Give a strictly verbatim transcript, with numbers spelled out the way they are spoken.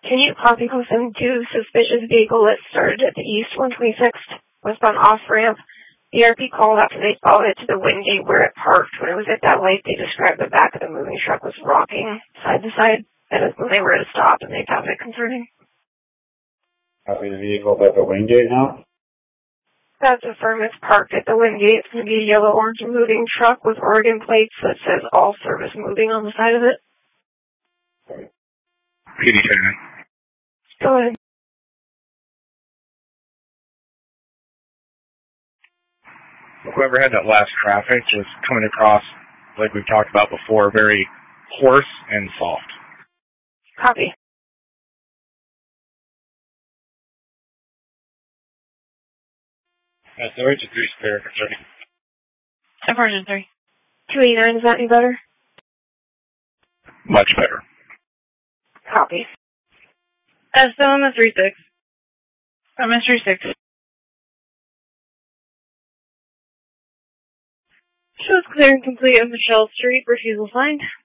Can you copy posting two suspicious vehicle that started at the east one twenty-sixth, westbound off-ramp? The R P called after they followed it to the Wingate where it parked. When it was at that light, they described the back of the moving truck was rocking side to side. That is when they were at a stop, and they found it concerning. Copy the vehicle at the Wingate now? That's a firm. It's parked at the Wingate. It's going to be a yellow-orange moving truck with Oregon plates that says all service moving on the side of it. P D twenty-nine. Go ahead. Whoever had that last traffic was coming across, like we've talked about before, very hoarse and soft. Copy. Uh, so it's a three spare concerning. Version three. two eighty-nine, is that any better? Much better. Copy. Uh, still on the three six. I'm in three six. Shows clear and complete on Michelle Street. Refusal signed.